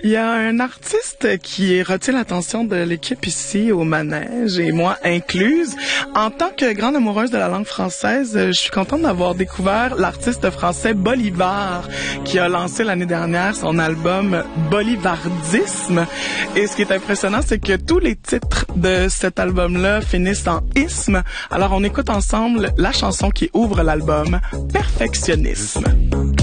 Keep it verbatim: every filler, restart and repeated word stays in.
Il y a un artiste qui retient l'attention de l'équipe ici au Manège, et moi incluse. En tant que grande amoureuse de la langue française, je suis contente d'avoir découvert l'artiste français Bolivar, qui a lancé l'année dernière son album Bolivardisme. Et ce qui est impressionnant, c'est que tous les titres de cet album-là finissent en isme. Alors on écoute ensemble la chanson qui ouvre l'album, Perfectionnisme.